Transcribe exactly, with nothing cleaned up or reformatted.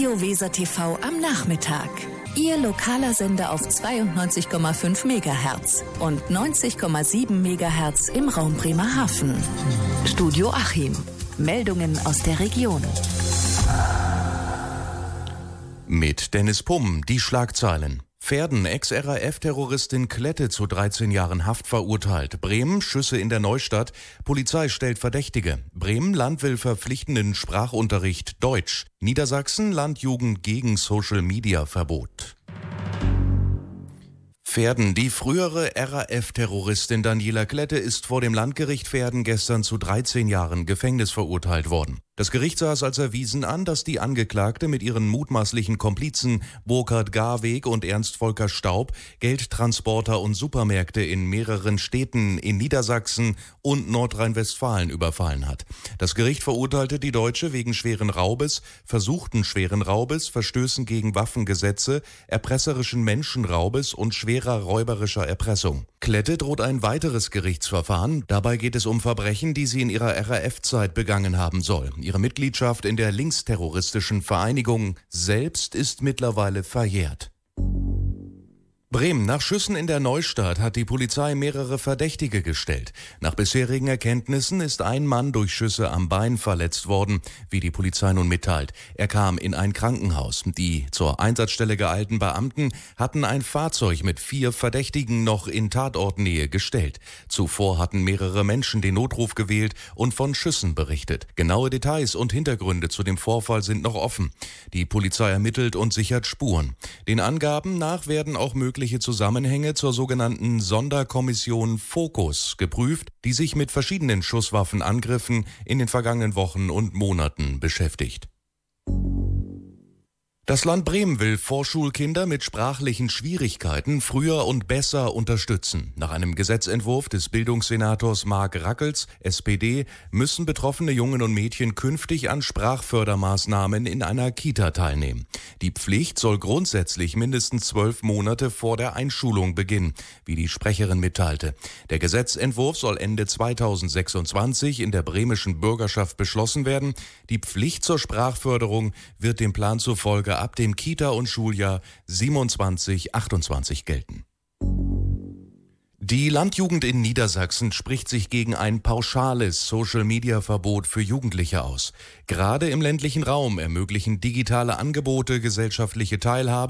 Radio Weser T V am Nachmittag. Ihr lokaler Sender auf zweiundneunzig Komma fünf Megahertz und neunzig Komma sieben Megahertz im Raum Bremerhaven. Studio Achim. Meldungen aus der Region. Mit Dennis Pumm, die Schlagzeilen. Verden, Ex-R A F-Terroristin Klette zu dreizehn Jahren Haft verurteilt. Bremen, Schüsse in der Neustadt. Polizei stellt Verdächtige. Bremen, Land will verpflichtenden Sprachunterricht Deutsch. Niedersachsen, Landjugend gegen Social-Media-Verbot. Verden, die frühere R A F-Terroristin Daniela Klette ist vor dem Landgericht Verden gestern zu dreizehn Jahren Gefängnis verurteilt worden. Das Gericht sah es als erwiesen an, dass die Angeklagte mit ihren mutmaßlichen Komplizen Burkhard Garweg und Ernst Volker Staub Geldtransporter und Supermärkte in mehreren Städten in Niedersachsen und Nordrhein-Westfalen überfallen hat. Das Gericht verurteilte die Deutsche wegen schweren Raubes, versuchten schweren Raubes, Verstößen gegen Waffengesetze, erpresserischen Menschenraubes und schwerer räuberischer Erpressung. Klette droht ein weiteres Gerichtsverfahren. Dabei geht es um Verbrechen, die sie in ihrer R A F-Zeit begangen haben soll. Ihre Mitgliedschaft in der linksterroristischen Vereinigung selbst ist mittlerweile verjährt. Bremen. Nach Schüssen in der Neustadt hat die Polizei mehrere Verdächtige gestellt. Nach bisherigen Erkenntnissen ist ein Mann durch Schüsse am Bein verletzt worden, wie die Polizei nun mitteilt. Er kam in ein Krankenhaus. Die zur Einsatzstelle geeilten Beamten hatten ein Fahrzeug mit vier Verdächtigen noch in Tatortnähe gestellt. Zuvor hatten mehrere Menschen den Notruf gewählt und von Schüssen berichtet. Genaue Details und Hintergründe zu dem Vorfall sind noch offen. Die Polizei ermittelt und sichert Spuren. Den Angaben nach werden auch mögliche Zusammenhänge zur sogenannten Sonderkommission Fokus geprüft, die sich mit verschiedenen Schusswaffenangriffen in den vergangenen Wochen und Monaten beschäftigt. Das Land Bremen will Vorschulkinder mit sprachlichen Schwierigkeiten früher und besser unterstützen. Nach einem Gesetzentwurf des Bildungssenators Marc Rackels, S P D, müssen betroffene Jungen und Mädchen künftig an Sprachfördermaßnahmen in einer Kita teilnehmen. Die Pflicht soll grundsätzlich mindestens zwölf Monate vor der Einschulung beginnen, wie die Sprecherin mitteilte. Der Gesetzentwurf soll Ende zweitausendsechsundzwanzig in der bremischen Bürgerschaft beschlossen werden. Die Pflicht zur Sprachförderung wird dem Plan zufolge ab dem Kita- und Schuljahr siebenundzwanzig achtundzwanzig gelten. Die Landjugend in Niedersachsen spricht sich gegen ein pauschales Social-Media-Verbot für Jugendliche aus. Gerade im ländlichen Raum ermöglichen digitale Angebote gesellschaftliche Teilhabe